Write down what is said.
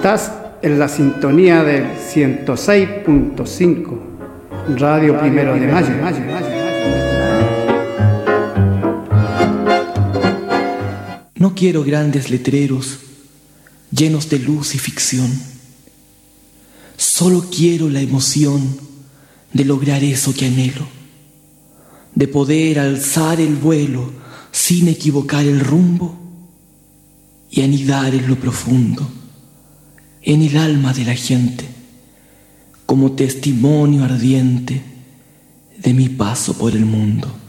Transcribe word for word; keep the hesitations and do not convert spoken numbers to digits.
Estás en la sintonía del ciento seis punto cinco, Radio Primero de Mayo. No quiero grandes letreros llenos de luz y ficción. Solo quiero la emoción de lograr eso que anhelo, de poder alzar el vuelo sin equivocar el rumbo y anidar en lo profundo, en el alma de la gente, como testimonio ardiente de mi paso por el mundo.